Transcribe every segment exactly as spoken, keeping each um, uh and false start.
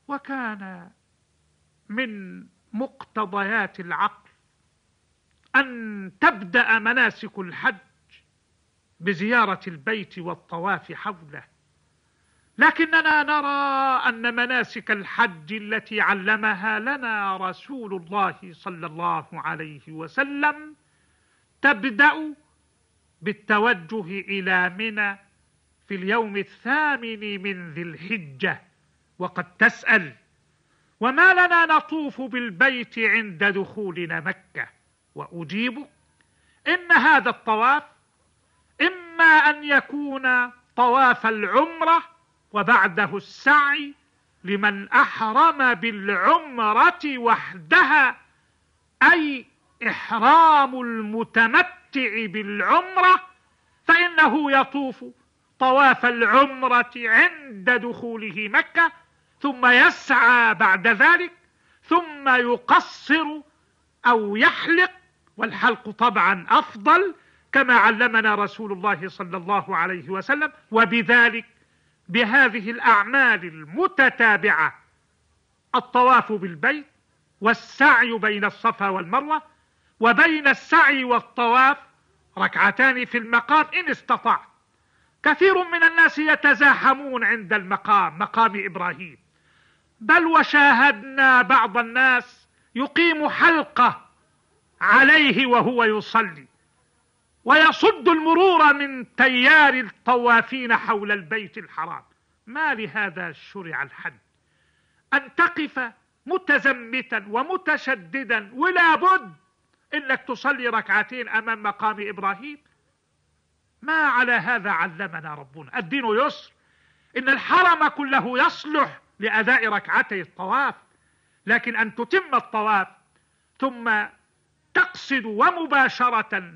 وكان من مقتضيات العقل أن تبدأ مناسك الحج بزيارة البيت والطواف حوله، لكننا نرى أن مناسك الحج التي علمها لنا رسول الله صلى الله عليه وسلم تبدأ بالتوجه إلى منى في اليوم الثامن من ذي الحجة. وقد تسأل: وما لنا نطوف بالبيت عند دخولنا مكة؟ وأجيب: إن هذا الطواف إما أن يكون طواف العمرة وبعده السعي لمن أحرم بالعمرة وحدها، أي إحرام المتمتع بالعمرة، فإنه يطوف طواف العمرة عند دخوله مكة، ثم يسعى بعد ذلك، ثم يقصر أو يحلق، والحلق طبعا أفضل كما علمنا رسول الله صلى الله عليه وسلم. وبذلك بهذه الأعمال المتتابعة، الطواف بالبيت والسعي بين الصفا والمروة، وبين السعي والطواف ركعتان في المقام إن استطاع. كثير من الناس يتزاحمون عند المقام، مقام إبراهيم، بل وشاهدنا بعض الناس يقيم حلقة عليه وهو يصلي ويصد المرور من تيار الطوافين حول البيت الحرام. ما لهذا شرع الحج؟ أن تقف متزمتا ومتشددا ولا بد إنك تصلي ركعتين أمام مقام إبراهيم؟ ما على هذا علمنا ربنا. الدين يسر، إن الحرم كله يصلح لأداء ركعتي الطواف، لكن أن تتم الطواف ثم تقصد ومباشرة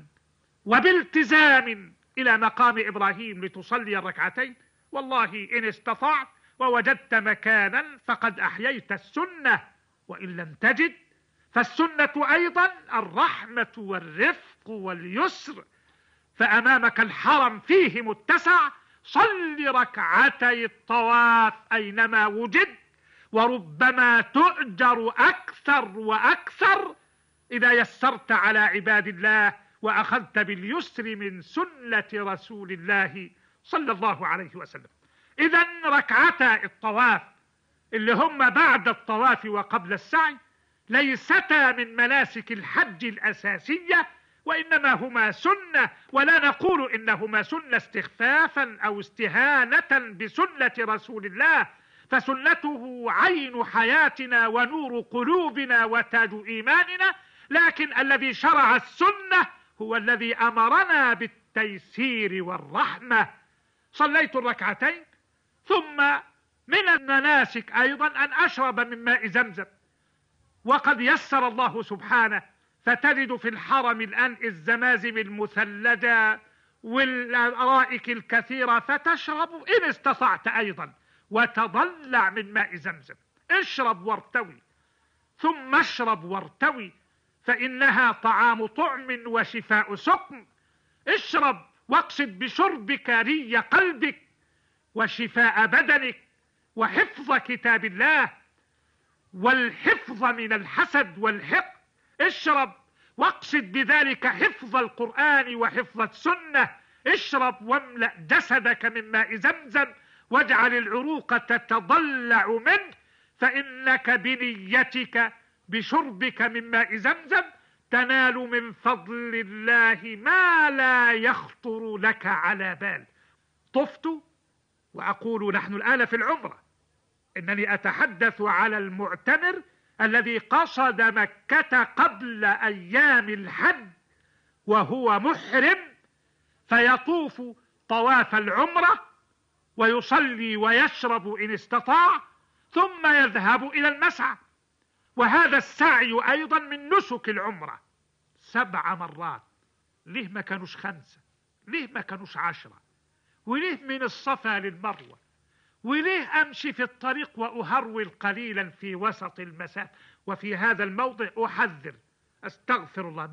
وبالتزام إلى مقام إبراهيم لتصلي الركعتين، والله إن استطعت ووجدت مكانا فقد أحييت السنة، وإن لم تجد فالسنة أيضا الرحمة والرفق واليسر، فأمامك الحرم فيه متسع، صل ركعتي الطواف أينما وجد، وربما تؤجر أكثر وأكثر إذا يسرت على عباد الله وأخذت باليسر من سنة رسول الله صلى الله عليه وسلم. إذن ركعتا الطواف اللي هم بعد الطواف وقبل السعي ليستا من مناسك الحج الأساسية، وإنما هما سنة، ولا نقول إنهما سنة استخفافا أو استهانة بسنة رسول الله، فسنته عين حياتنا ونور قلوبنا وتاج إيماننا، لكن الذي شرع السنة هو الذي أمرنا بالتيسير والرحمة. صليت الركعتين، ثم من المناسك أيضا أن أشرب من ماء زمزم، وقد يسر الله سبحانه، فتجد في الحرم الآن الزمازم المثلجة والأرائك الكثيرة، فتشرب إن استطعت أيضا، وتضلع من ماء زمزم. اشرب وارتوي، ثم اشرب وارتوي، فإنها طعام طعم وشفاء سقم. اشرب واقصد بشربك ري قلبك وشفاء بدنك وحفظ كتاب الله والحفظ من الحسد والحقد. اشرب واقصد بذلك حفظ القرآن وحفظ السنة. اشرب واملأ جسدك من ماء زمزم، واجعل العروق تتضلع منه، فإنك بنيتك بشربك من ماء زمزم تنال من فضل الله ما لا يخطر لك على بال. طفت، وأقول نحن الآن في العمرة، إنني أتحدث على المعتمر الذي قصد مكة قبل أيام الحج وهو محرم، فيطوف طواف العمرة ويصلي ويشرب إن استطاع، ثم يذهب إلى المسعى. وهذا السعي أيضا من نسك العمرة سبع مرات. ليه ما كانوش خمسة؟ ليه ما كانوش عشرة؟ وليه من الصفا للمروة؟ وليه أمشي في الطريق وأهرول قليلا في وسط المسافة؟ وفي هذا الموضع أحذر، أستغفر الله.